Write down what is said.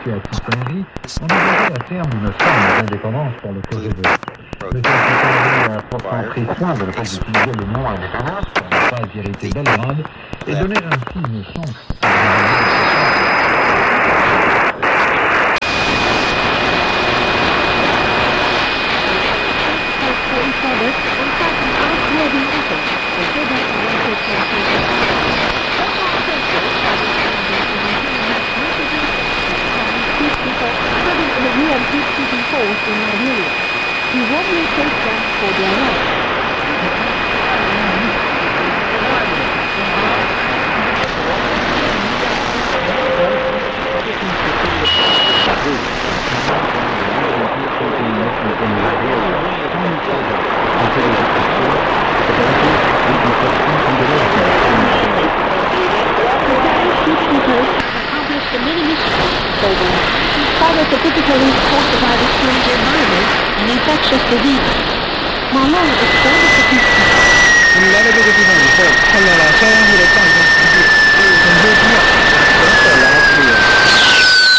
confiée à Tito-Henry, envisageait à terme une forme d'indépendance pour le Kosovo. Le Tito-Henry a pourtant pris soin de ne pas utiliser le mot indépendance pour ne pas irriter Belgrade et donner ainsi une chance à He warmly thanked them for their help. Accomplished the many missions program. Started to typically cultivate a strange environment and infectious diseases. Malone expanded the peace.